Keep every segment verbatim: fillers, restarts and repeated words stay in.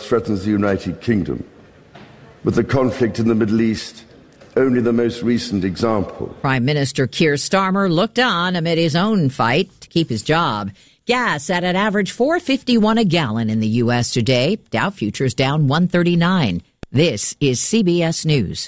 threatens the United Kingdom, with the conflict in the Middle East only the most recent example. Prime Minister Keir Starmer looked on amid his own fight to keep his job. Gas at an average four fifty-one a gallon in the U S today. Dow futures down one thirty-nine. This is C B S News.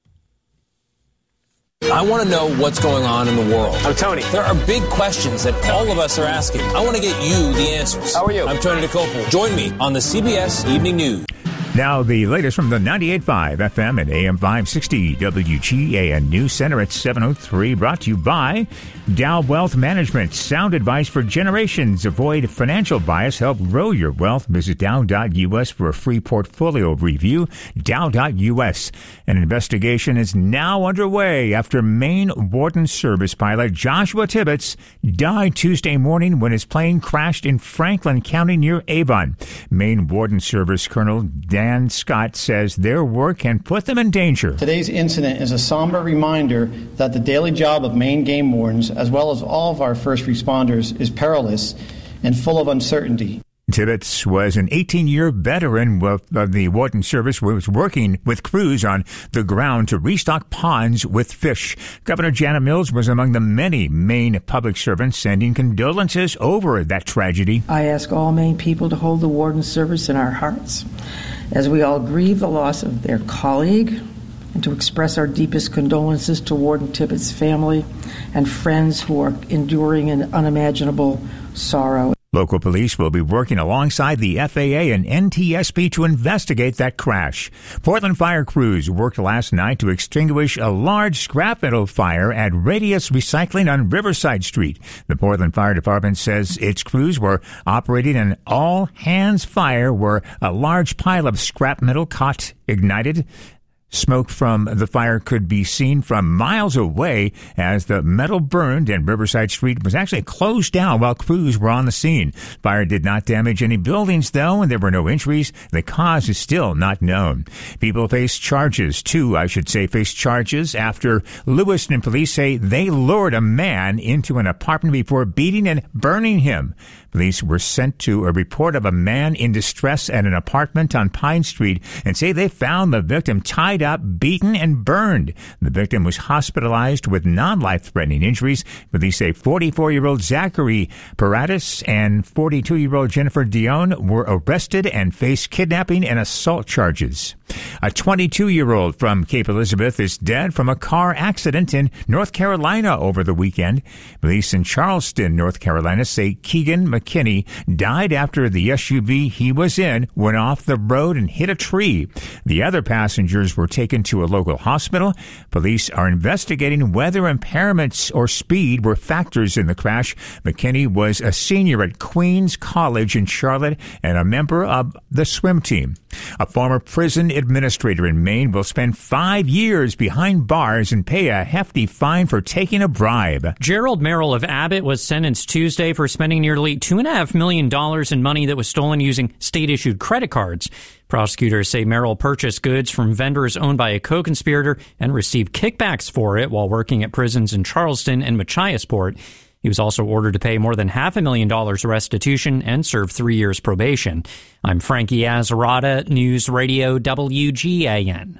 I want to know what's going on in the world. I'm Tony. There are big questions that all of us are asking. I want to get you the answers. How are you? I'm Tony DeCopel. Join me on the C B S Evening News. Now, the latest from the ninety-eight point five F M and A M five sixty W G A N News Center at seven oh three, brought to you by Dow Wealth Management. Sound advice for generations. Avoid financial bias. Help grow your wealth. Visit Dow dot U S for a free portfolio review. Dow dot U S. An investigation is now underway after Maine Warden Service pilot Joshua Tibbetts died Tuesday morning when his plane crashed in Franklin County near Avon. Maine Warden Service Colonel Dan Dan Scott says their work can put them in danger. Today's incident is a somber reminder that the daily job of Maine game wardens, as well as all of our first responders, is perilous and full of uncertainty. Tibbetts was an eighteen-year veteran of the Warden Service who was working with crews on the ground to restock ponds with fish. Governor Janet Mills was among the many Maine public servants sending condolences over that tragedy. I ask all Maine people to hold the Warden Service in our hearts as we all grieve the loss of their colleague, and to express our deepest condolences to Warden Tibbetts' family and friends who are enduring an unimaginable sorrow. Local police will be working alongside the F A A and N T S B to investigate that crash. Portland fire crews worked last night to extinguish a large scrap metal fire at Radius Recycling on Riverside Street. The Portland Fire Department says its crews were operating an all-hands fire where a large pile of scrap metal caught ignited. Smoke from the fire could be seen from miles away as the metal burned and Riverside Street was actually closed down while crews were on the scene. Fire did not damage any buildings, though, and there were no injuries. The cause is still not known. People face charges, two, I should say, face charges after Lewiston police say they lured a man into an apartment before beating and burning him. Police were sent to a report of a man in distress at an apartment on Pine Street and say they found the victim tied up, beaten, and burned. The victim was hospitalized with non-life-threatening injuries. Police say forty-four-year-old Zachary Paratus and forty-two-year-old Jennifer Dion were arrested and face kidnapping and assault charges. A twenty-two-year-old from Cape Elizabeth is dead from a car accident in North Carolina over the weekend. Police in Charleston, North Carolina, say Keegan McKinney died after the S U V he was in went off the road and hit a tree. The other passengers were taken to a local hospital. Police are investigating whether impairments or speed were factors in the crash. McKinney was a senior at Queens College in Charlotte and a member of the swim team. A former prison administrator in Maine will spend five years behind bars and pay a hefty fine for taking a bribe. Gerald Merrill of Abbott was sentenced Tuesday for spending nearly two point five million dollars in money that was stolen using state-issued credit cards. Prosecutors say Merrill purchased goods from vendors owned by a co-conspirator and received kickbacks for it while working at prisons in Charleston and Machiasport. He was also ordered to pay more than half a million dollars restitution and serve three years probation. I'm Frankie Azarada, News Radio W G A N.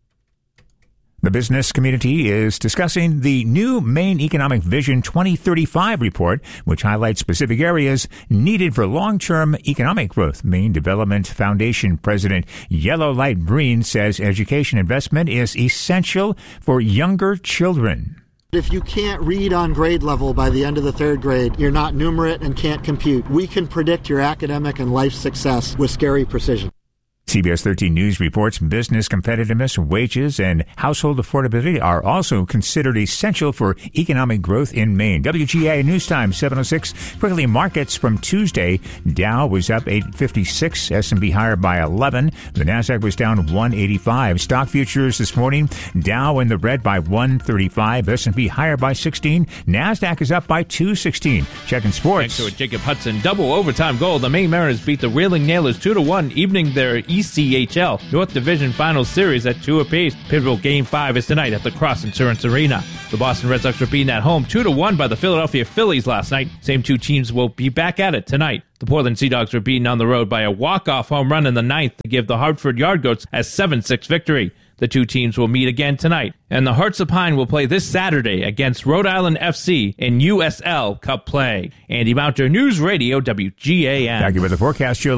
The business community is discussing the new Maine Economic Vision twenty thirty-five report, which highlights specific areas needed for long-term economic growth. Maine Development Foundation President Yellow Light Breen says education investment is essential for younger children. If you can't read on grade level by the end of the third grade, you're not numerate and can't compute. We can predict your academic and life success with scary precision. C B S thirteen News reports business competitiveness, wages, and household affordability are also considered essential for economic growth in Maine. W G A News Time, seven oh six. Quickly, markets from Tuesday. Dow was up eight fifty-six, S and P higher by eleven. The Nasdaq was down one eighty-five. Stock futures this morning, Dow in the red by one thirty-five, S and P higher by sixteen. Nasdaq is up by two sixteen. Checking sports. Thanks to Jacob Hudson. Double overtime goal. The Maine Mariners beat the Reeling Nailers two to one, evening their E C H L North Division Final Series at two apiece. Pivotal Game five is tonight at the Cross Insurance Arena. The Boston Red Sox were beaten at home two to one by the Philadelphia Phillies last night. Same two teams will be back at it tonight. The Portland Sea Dogs were beaten on the road by a walk-off home run in the ninth to give the Hartford Yard Goats a seven six victory. The two teams will meet again tonight, and the Hearts of Pine will play this Saturday against Rhode Island F C in U S L Cup play. Andy Mounter, News Radio, W G A N. Back with the forecast.